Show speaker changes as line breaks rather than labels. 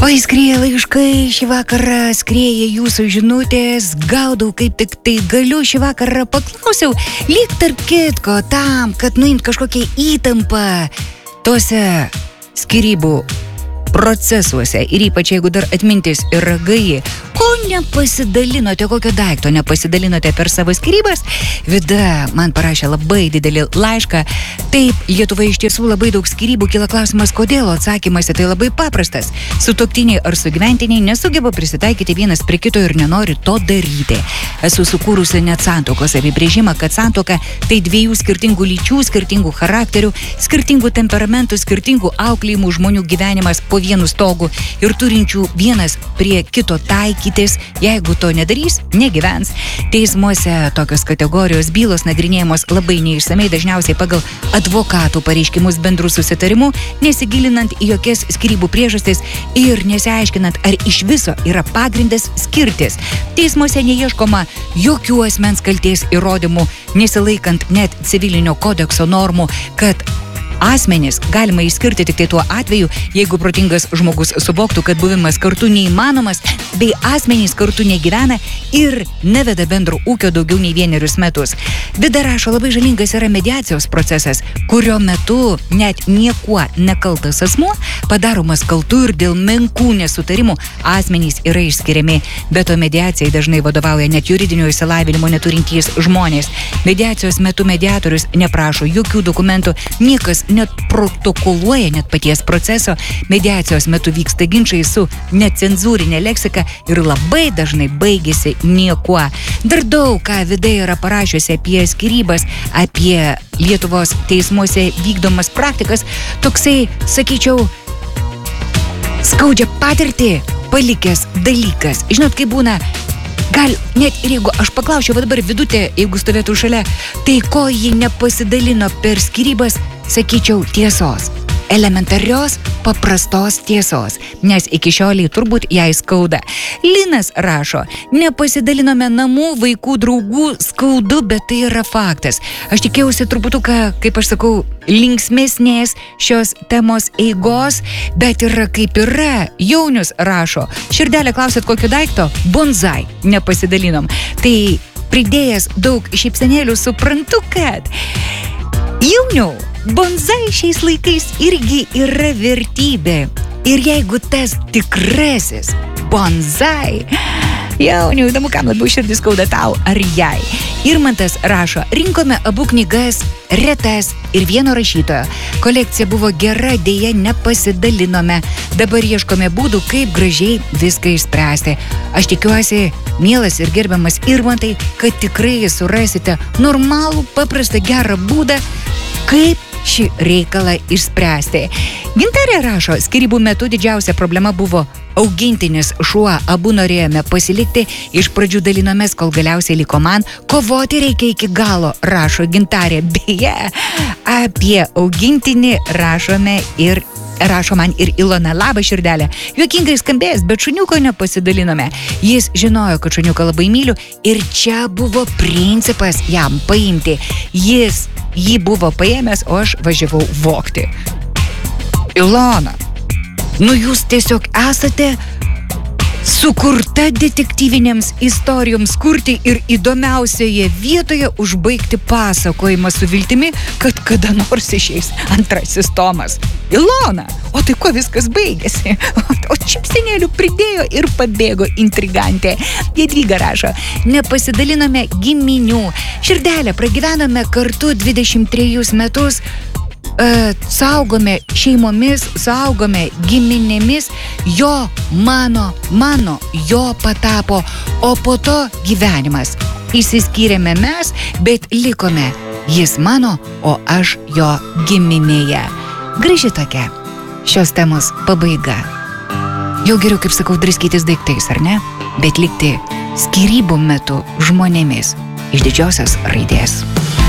Oi, skrieja laiškai, šį vakarą skrieja jūsų žinutės, gaudau kaip tik tai galiu, šį vakarą paklausiau, lyg tarp kitko tam, kad nuimt kažkokią įtampą tuose skyrybų procesuose ir ypač jeigu dar atmintis yra gaji. Ko nepasidalinote, kokio daikto nepasidalinote per savo skyrybas? Vida man parašė labai didelį laišką. Taip, Lietuvoje iš tiesų labai daug skyrybų, kyla klausimas, kodėl, atsakymas tai labai paprastas. Sutuoktiniai ar sugyventiniai nesugeba prisitaikyti vienas prie kito ir nenori to daryti. Esu sukūrusi net santuokos apibrėžimą, kad santuoka tai dviejų skirtingų lyčių, skirtingų charakterių, skirtingų temperamentų, skirtingų auklėjimų žmonių gyvenimas po vienu stogu ir turinčių vienas prie kito taikytis, jeigu to nedarys, negyvens. Teismuose tokios kategorijos bylos nagrinėjamos labai neišsamei, dažniausiai pagal advokatų pareiškimus bendrų susitarimų, nesigilinant į jokias skyrybų priežastis ir nesiaiškinant, ar iš viso yra pagrindas skirtis. Teismuose neieškoma jokių asmens kaltės įrodymų, nesilaikant net civilinio kodekso normų, kad asmenys galima išskirti tik tai tuo atveju, jeigu protingas žmogus suvoktų, kad buvimas kartu neįmanomas, bei asmenys kartu negyvena ir neveda bendro ūkio daugiau nei 1 metus. Vida rašo, labai žalingas yra mediacijos procesas, kurio metu net niekuo nekaltas asmuo padaromas kaltu ir dėl menkų nesutarimų asmenys yra išskiriami. Be to mediacijai dažnai vadovauja net juridinio išsilavinimo neturintys žmonės. Mediacijos metu mediatorius neprašo jokių dokumentų, niekas net protokoluoja net paties proceso. Mediacijos metu vyksta ginčai su necenzūrinė leksika ir labai dažnai baigėsi niekuo. Dar daug ką Vida yra parašiusi apie skyrybas, apie Lietuvos teismuose vykdomas praktikas, toksai, sakyčiau, skaudžią patirtį palikęs dalykas. Žinot, kaip būna, gal net ir jeigu aš paklausčiau, va dabar Vidutė, jeigu stovėtų šalia, tai ko ji nepasidalino per skyrybas, sakyčiau, tiesos. Elementarios, paprastos tiesos, nes iki šioliai turbūt jai skauda. Linas rašo, nepasidalinome namų, vaikų, draugų, skaudu, bet tai yra faktas. Aš tikėjausi truputuką, kaip aš sakau, linksmesnės šios temos eigos, bet yra kaip yra. Jaunius rašo, širdelė klausėt kokio daikto? Bonsai nepasidalinom. Tai pridėjęs daug šypsenėlių suprantu, kad jauniau, bonsai šiais laikais irgi yra vertybė. Ir jeigu tas tikrasis bonsai, jauniau, įdomu, kam labiau širdis skauda, tau ar jai. Irmantas rašo, rinkome abu knygas, retas ir vieno rašytojo. Kolekcija buvo gera, dėja nepasidalinome. Dabar ieškome būdų, kaip gražiai viską išspręsti. Aš tikiuosi, mielas ir gerbiamas Irmantai, kad tikrai surasite normalų, paprastą, gerą būdą, kaip šį reikalą išspręsti. Gintarė rašo, skyrybų metu didžiausia problema buvo augintinis šuo, abu norėjome pasilikti, iš pradžių dalinomės, kol galiausiai liko man, kovoti reikia iki galo, rašo Gintarė. Beje, apie augintinį rašo man ir Ilona. Labą širdelę. Juokingai skambės, bet šuniuko nepasidalinome. Jis žinojo, kad šuniuką labai myliu ir čia buvo principas jam paimti. Jis jį buvo paėmęs, o aš važiavau vogti. Ilona, jūs tiesiog esate sukurta detektyvinėms istorijoms kurti ir įdomiausioje vietoje užbaigti pasakojimą su viltimi, kad kada nors išeis antrasis tomas. Ilona, o tai kuo viskas baigėsi? O čipsenėlių pridėjo ir pabėgo intrigantė. Jadvyga rašo, nepasidalinome giminių. Širdelė, pragyvenome kartu 23 metus, saugome šeimomis, saugome giminėmis, jo, mano, jo patapo, o po to gyvenimas. Išsiskyrėme mes, bet likome. Jis mano, o aš jo giminėje. Graži tokia šios temos pabaiga. Jau geriau, kaip sakau, draskytis daiktais, ar ne? Bet likti skyrybų metu žmonėmis iš didžiosios raidės.